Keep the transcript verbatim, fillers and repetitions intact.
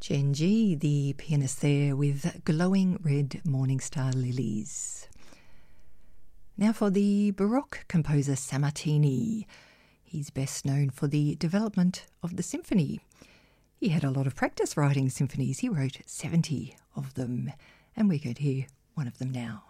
Genji, the pianist there, with Glowing Red Morning Star Lilies. Now for the Baroque composer Sammartini. He's best known for the development of the symphony. He had a lot of practice writing symphonies. He wrote seventy of them, and we're going to hear one of them now.